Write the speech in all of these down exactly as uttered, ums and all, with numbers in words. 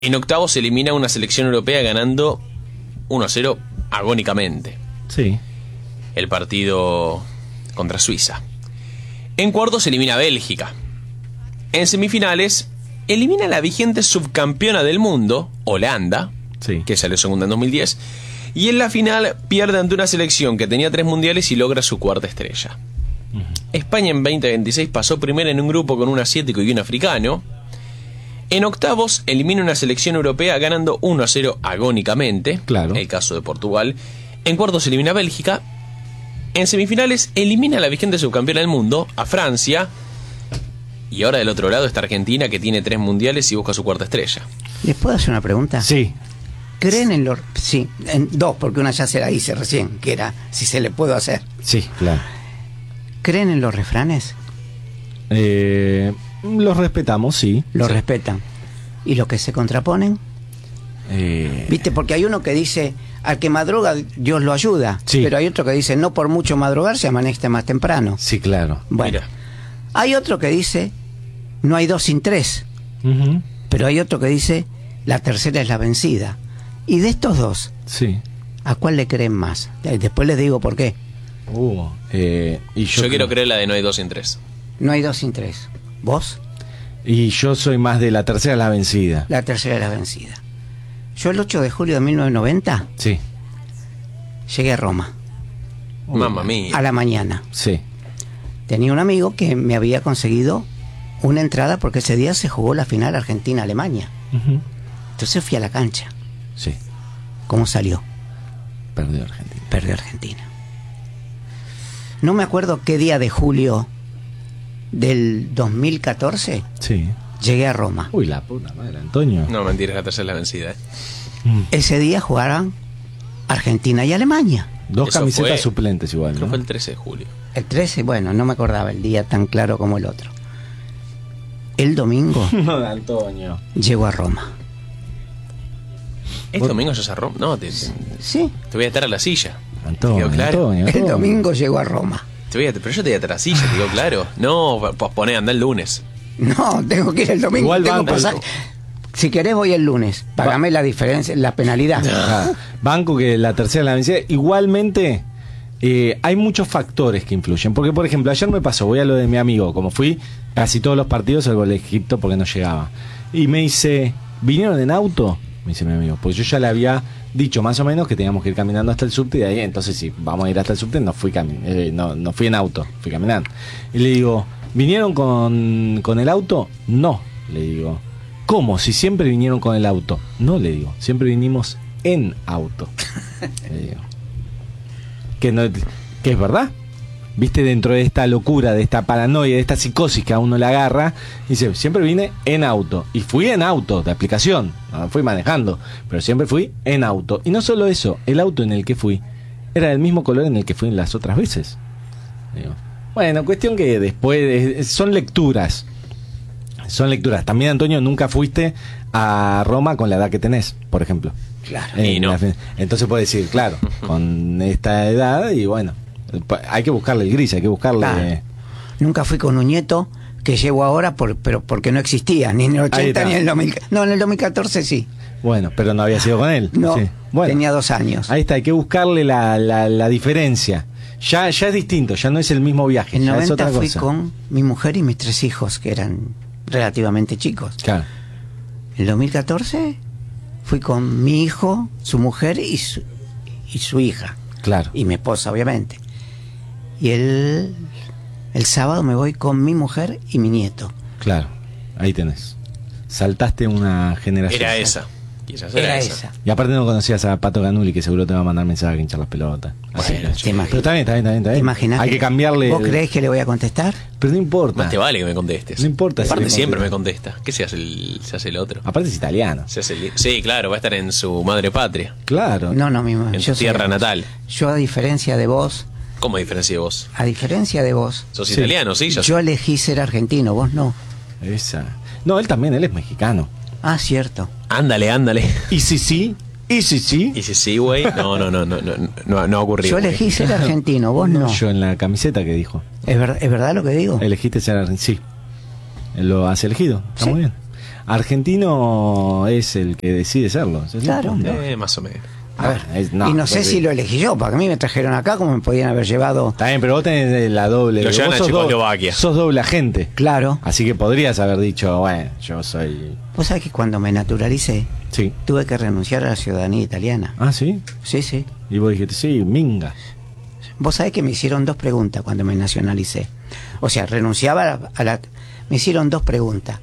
En octavos se elimina una selección europea ganando uno a cero agónicamente. Sí. El partido contra Suiza. En cuartos se elimina a Bélgica. En semifinales elimina a la vigente subcampeona del mundo, Holanda, Sí. que salió segunda en dos mil diez. Y en la final pierde ante una selección que tenía tres mundiales y logra su cuarta estrella. Uh-huh. España en veinte veintiséis pasó primera en un grupo con un asiático y un africano. En octavos elimina una selección europea ganando uno a cero agónicamente. Claro. El caso de Portugal. En cuartos elimina a Bélgica. En semifinales elimina a la vigente subcampeona del mundo, a Francia. Y ahora del otro lado está Argentina, que tiene tres mundiales y busca su cuarta estrella. ¿Les puedo hacer una pregunta? Sí. ¿Creen en los...? Sí, en dos, porque una ya se la hice recién, que era si se le puedo hacer. Sí, claro. ¿Creen en los refranes? Eh, los respetamos, sí. Los Sí. respetan. ¿Y los que se contraponen? Eh, ¿Viste? Porque hay uno que dice, al que madruga Dios lo ayuda. Sí. Pero hay otro que dice, no por mucho madrugar se amanece más temprano. sí, claro. Bueno, Mira. hay otro que dice, no hay dos sin tres. Uh-huh. Pero hay otro que dice, la tercera es la vencida. Y de estos dos, Sí. ¿a cuál le creen más? Eh, Después les digo por qué. Uh, eh, y yo, Yo quiero creer la de no hay dos sin tres. No hay dos sin tres. ¿Vos? Y yo soy más de la tercera la vencida. La tercera es la vencida. Yo el ocho de julio de mil novecientos noventa Sí. llegué a Roma, Mamma mía. a la mañana. Sí. Tenía un amigo que me había conseguido una entrada porque ese día se jugó la final Argentina-Alemania. Uh-huh. Entonces fui a la cancha. Sí. ¿Cómo salió? Perdió Argentina. Perdió Argentina. No me acuerdo qué día de julio del dos mil catorce Sí. llegué a Roma. Uy, la puta madre, Antonio. No, mentira, la tercera es la vencida. ¿eh? Mm. Ese día jugaron Argentina y Alemania. Dos Eso camisetas fue- suplentes igual, Creo que ¿no? fue el trece de julio. El trece, bueno, no me acordaba el día tan claro como el otro. El domingo No, Antonio. llego a Roma. ¿Este domingo ya se Roma? No, te, te, Sí, te voy a atar a la silla. Antonio, ¿Te quedó claro? Antonio, el Antonio. domingo llego a Roma. Te voy a, pero yo te voy a atar a la silla, te digo claro. No, posponé, anda el lunes. No, tengo que ir el domingo. Igual tengo banco. pasaje. Si querés voy el lunes. Pagame la diferencia, la penalidad. Ajá. Banco que la tercera la vencida. Igualmente, eh, hay muchos factores que influyen. Porque, por ejemplo, ayer me pasó, voy a lo de mi amigo, como fui casi todos los partidos, salvo el de Egipto porque no llegaba. Y me dice, ¿vinieron en auto? Me dice mi amigo, porque yo ya le había dicho más o menos que teníamos que ir caminando hasta el subte y de ahí, entonces sí, vamos a ir hasta el subte, no fui, cami eh, no, no fui en auto, fui caminando. Y le digo, ¿vinieron con, con el auto? No, le digo. ¿Cómo? Si siempre vinieron con el auto. No, le digo, siempre vinimos en auto. Le digo. Que, no, que es verdad. Viste, dentro de esta locura, de esta paranoia, de esta psicosis que a uno le agarra, dice, siempre vine en auto. Y fui en auto, de aplicación, no fui manejando, pero siempre fui en auto. Y no solo eso, el auto en el que fui era del mismo color en el que fui en las otras veces. Digo, bueno, cuestión que después, son lecturas. Son lecturas. También, Antonio, nunca fuiste a Roma con la edad que tenés, por ejemplo. Claro. Y En no. la fe- Entonces puedes decir, claro, con esta edad y bueno, hay que buscarle el gris, hay que buscarle... Claro. Nunca fui con un nieto que llevo ahora, por, pero porque no existía, ni en el Ahí ochenta está. ni en el dos mil. No, en el dos mil catorce sí. Bueno, pero no había sido con él. No, Sí. Bueno, tenía dos años. ahí está, hay que buscarle la, la, la diferencia. Ya, ya es distinto, ya no es el mismo viaje, En ya es noventa otra fui cosa. con mi mujer y mis tres hijos, que eran relativamente chicos. Claro, En el dos mil catorce fui con mi hijo, su mujer y su, y su hija. claro. Y mi esposa, obviamente. Y el, el sábado me voy con mi mujer y mi nieto. Claro, ahí tenés. Saltaste una generación. Era esa. Quizás era, Era esa. esa. Y aparte no conocías a Pato Ganuli, que seguro te va a mandar mensaje a hinchar las pelotas. Así Bueno, que- ¿te imaginas? Pero está bien, está bien, está bien. está ¿Te bien. imaginas? Hay que cambiarle... ¿Vos el- creés que le voy a contestar? Pero no importa. Más te vale que me contestes. No importa si Aparte le siempre me contestas. contesta. ¿Qué se hace el, se hace el otro? Aparte es italiano. Se hace el- sí, claro, va a estar en su madre patria. Claro. No, no, mi En yo su tierra soy- natal. Yo, a diferencia de vos, ¿Cómo diferencia de vos? a diferencia de vos, ¿Sos Sí. italiano? Sí, yo, yo elegí ser argentino, vos no. Esa. No, él también, él es mexicano. Ah, cierto. Ándale, ándale. Y sí, sí. Y sí, sí. Y si sí, güey, no, no, no, no, no, no, no ha ocurrido. Yo elegí ser argentino, vos no. Yo en la camiseta que dijo. ¿Es, ver- ¿Es verdad lo que digo? Elegiste ser argentino. Sí. Él lo has elegido. Está Sí. muy bien. argentino es el que decide serlo. ¿Sí? Claro. Eh, más o menos. A ver, Ah, es- no, y no sé porque- si lo elegí yo, porque a mí me trajeron acá como me podían haber llevado. Está bien, pero vos tenés la doble. Lo vos llevan a sos do- Checoslovaquia. Sos doble agente. Claro. Así que podrías haber dicho, bueno, yo soy... Vos sabés que cuando me naturalicé, Sí. tuve que renunciar a la ciudadanía italiana. Ah, ¿sí? Sí, sí. Y vos dijiste, sí, minga. Vos sabés que me hicieron dos preguntas cuando me nacionalicé. O sea, renunciaba a la, a la- Me hicieron dos preguntas.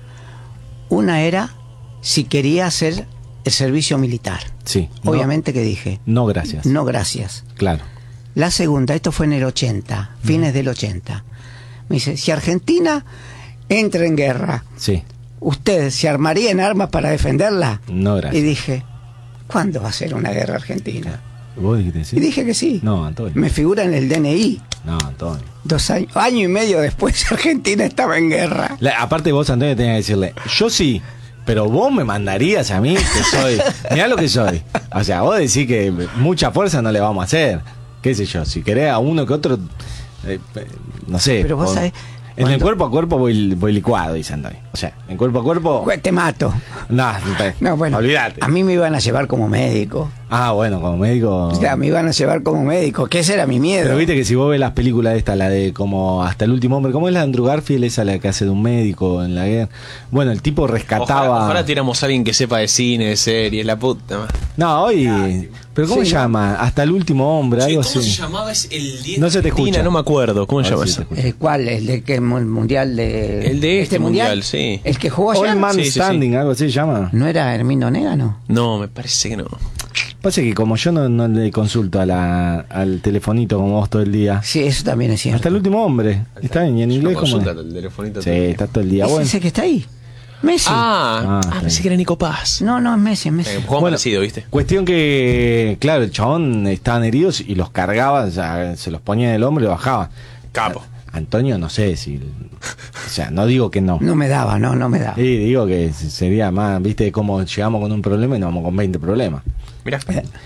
Una era si quería hacer el servicio militar. Sí. No- Obviamente que dije, No, gracias. no gracias. Claro. La segunda, esto fue en el ochenta, fines del ochenta. Me dice, si Argentina entra en guerra, Sí. ¿usted se armaría en armas para defenderla? No, gracias. Y dije, ¿cuándo va a ser una guerra argentina? ¿Vos dijiste sí? Y dije que sí. No, Antonio. Me figura en el D N I. No, Antonio. Dos años, año y medio después Argentina estaba en guerra. La- aparte vos, Antonio, tenías que decirle, yo sí, pero vos me mandarías a mí, que soy... Mirá lo que soy. O sea, vos decís que mucha fuerza no le vamos a hacer. Qué sé yo, si querés a uno que otro... eh, eh, no sé. Pero vos pon- sabés, En el cuando- cuerpo a cuerpo voy, voy licuado, dice Antonio. O sea, en cuerpo a cuerpo... Jue- Te mato. No, No, bueno, olvídate. a mí me iban a llevar como médico. Ah, bueno, como médico... O sea, me iban a llevar como médico, que ese era mi miedo. Pero viste que si vos ves las películas esta, la de como Hasta el último hombre, ¿cómo es la de Andrew Garfield? Esa la que hace de un médico en la guerra. Bueno, el tipo rescataba... Ojalá, ojalá tuviéramos a alguien que sepa de cine, de series, la puta madre. No, hoy... ¿Pero cómo Sí, se ¿no? llama? Hasta el último hombre, algo así. llamaba? Es el diez No se te escucha. No me acuerdo. ¿Cómo se A ver llama si eso? te escucho. Eh, ¿Cuál? ¿El de que mu- mundial de El de este mundial, sí. El que jugó All allá. Man Sí, sí, sí. Standing, algo así se llama. ¿No era Hermino Négano? No, me parece que no. Pasa que como yo no, no le consulto a la, al telefonito como vos todo el día. Sí, eso también es cierto. Hasta el último hombre. Está bien, y en Yo inglés como... consulta el telefonito. Sí, está todo el día. ¿Es Bueno, ese que está ahí? Messi. Ah, Ah, ah, está pensé bien. que era Nico Paz. No, no, es Messi, es Messi. Eh, Juan Bueno, parecido, ¿viste? cuestión que, claro, el chabón estaban heridos y los cargaba, o sea, se los ponía en el hombro y bajaba. Capo. Antonio, no sé si... O sea, no digo que no. No me daba, no, no me daba. Sí, digo que sería más, viste, como llegamos con un problema y nos vamos con veinte problemas. Mirá.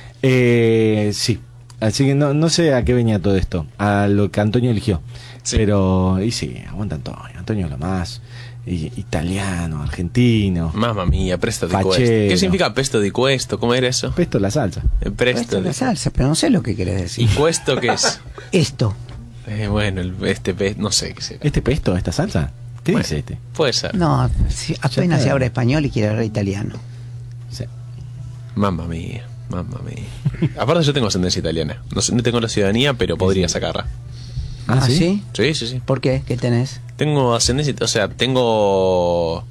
Eh, sí, así que no, no sé a qué venía todo esto, a lo que Antonio eligió. Sí. Pero, y sí, aguanta Antonio, Antonio es lo más. Y- italiano, argentino, Mamma mía, presto di Fachero. questo. ¿Qué significa pesto di questo? ¿Cómo era eso? pesto la salsa. Eh, Esto Presto es di... la salsa, pero no sé lo que querés ¿Y decir. questo qué es? Esto. Eh, bueno, el- este pe... no sé qué será. ¿Este pesto, esta salsa? ¿Qué Bueno, dice este? Puede ser. No, si apenas está. se habla español y quiere hablar italiano. Sí. Mamma mía, mamma mía. Aparte yo tengo ascendencia italiana. No, sé- no tengo la ciudadanía, pero podría sacarla. Ah, ¿Ah, ¿sí? sí? Sí, sí, sí. ¿Por qué? ¿Qué tenés? Tengo ascendencia, o sea, tengo...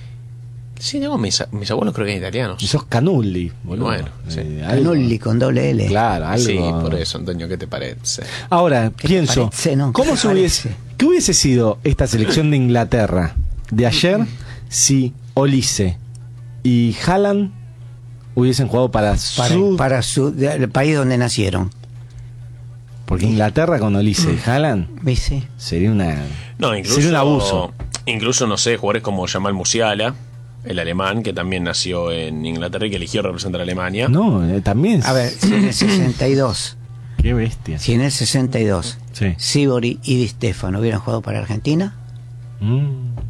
Sí, tengo mis, mis abuelos creo que eran italianos. Y sos Canulli, boludo. Bueno, sí. algo- Canulli con doble L. Claro, algo. Sí, por eso, Antonio, ¿qué te parece? Ahora, ¿Qué te pienso, parece, no? ¿cómo ¿Qué se te hubiese, parece? ¿qué hubiese sido esta selección de Inglaterra de ayer si Olise y Haaland hubiesen jugado para, Para, su... para su, de- el país donde nacieron. Porque Inglaterra con Olise Mm. y Haaland ¿Viste? sería una... No, incluso... Sería un abuso. Incluso, no sé, jugadores como Jamal Musiala, el alemán, que también nació en Inglaterra y que eligió representar a Alemania. No, eh, también... A ver, si en el sesenta y dos, Qué bestia. si en el sesenta y dos, Sí. Sibori y Di Stefano hubieran jugado para Argentina, Mm.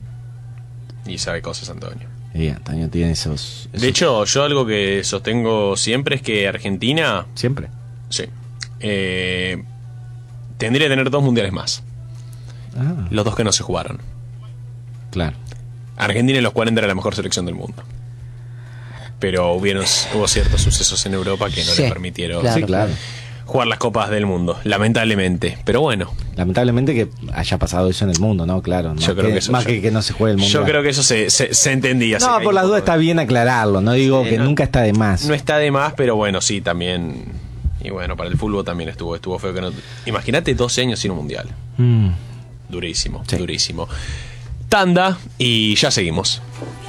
Y sabe cosas, Antonio. Y Antonio tiene esos... esos- De hecho, yo algo que sostengo siempre es que Argentina, Siempre. sí, eh, tendría que tener dos mundiales más. Ah, Los dos que no se jugaron. claro. Argentina en los cuarenta era la mejor selección del mundo. Pero hubieron, hubo ciertos sucesos en Europa que no Sí, le permitieron claro. Sí, claro. jugar las copas del mundo, lamentablemente. Pero bueno, Lamentablemente que haya pasado eso en el mundo, ¿no? Claro. Más Yo creo que eso- Más yo- que que no se juegue el mundo. yo creo que eso se, se, se entendía. se No, caía por un las poco dudas de- está bien aclararlo. No digo Sí, que no. nunca está de más. No está de más, pero bueno, sí, también. Y bueno, para el fútbol también estuvo, estuvo feo que no. Imagínate doce años sin un mundial. Mm. Durísimo, Sí. durísimo. Tanda y ya seguimos.